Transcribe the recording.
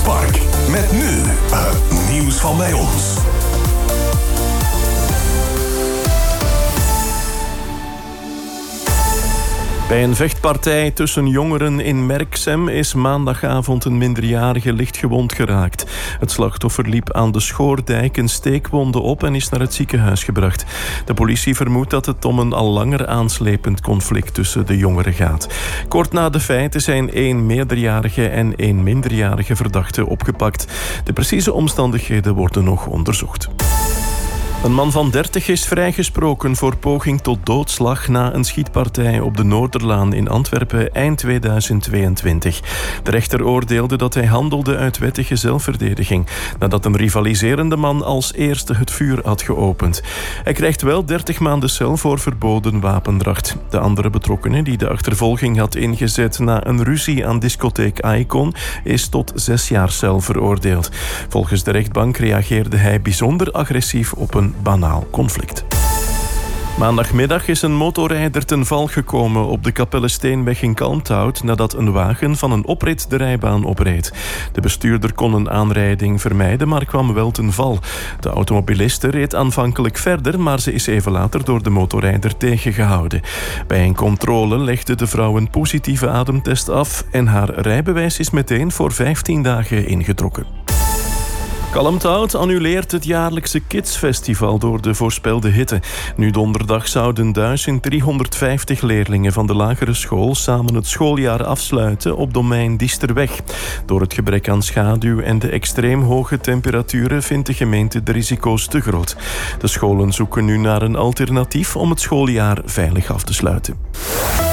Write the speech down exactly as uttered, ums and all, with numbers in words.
Park. Met nu het nieuws van bij ons. Bij een vechtpartij tussen jongeren in Merksem is maandagavond een minderjarige lichtgewond geraakt. Het slachtoffer liep aan de Schoordijk een steekwonde op en is naar het ziekenhuis gebracht. De politie vermoedt dat het om een al langer aanslepend conflict tussen de jongeren gaat. Kort na de feiten zijn één meerderjarige en één minderjarige verdachte opgepakt. De precieze omstandigheden worden nog onderzocht. Een man van dertig is vrijgesproken voor poging tot doodslag na een schietpartij op de Noorderlaan in Antwerpen eind tweeduizend tweeëntwintig. De rechter oordeelde dat hij handelde uit wettige zelfverdediging, nadat een rivaliserende man als eerste het vuur had geopend. Hij krijgt wel dertig maanden cel voor verboden wapendracht. De andere betrokkenen die de achtervolging had ingezet na een ruzie aan discotheek Icon is tot zes jaar cel veroordeeld. Volgens de rechtbank reageerde hij bijzonder agressief op een banaal conflict. Maandagmiddag is een motorrijder ten val gekomen op de Kapellesteenweg in Kalmthout nadat een wagen van een oprit de rijbaan opreed. De bestuurder kon een aanrijding vermijden, maar kwam wel ten val. De automobiliste reed aanvankelijk verder, maar ze is even later door de motorrijder tegengehouden. Bij een controle legde de vrouw een positieve ademtest af en haar rijbewijs is meteen voor vijftien dagen ingetrokken. Kalmthout annuleert het jaarlijkse Kidsfestival door de voorspelde hitte. Nu donderdag zouden duizend driehonderdvijftig leerlingen van de lagere school samen het schooljaar afsluiten op domein Diesterweg. Door het gebrek aan schaduw en de extreem hoge temperaturen vindt de gemeente de risico's te groot. De scholen zoeken nu naar een alternatief om het schooljaar veilig af te sluiten.